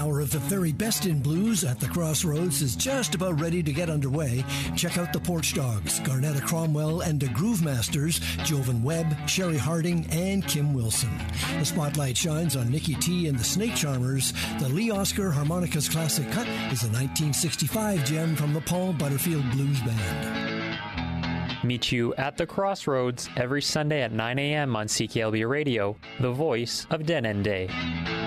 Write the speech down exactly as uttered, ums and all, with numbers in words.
hour of the very best in blues at the Crossroads is just about ready to get underway. Check out the Porch Dogs, Garnetta Cromwell, and the Groove Masters, Jovan Webb, Sherry Harding, and Kim Wilson. The spotlight shines on Nikki T and the Snake Charmers. The Lee Oscar Harmonicas Classic Cut is a nineteen sixty-five gem from the Paul Butterfield Blues Band. Meet you at the Crossroads every Sunday at nine a.m. on C K L B Radio, the voice of Dead End Day.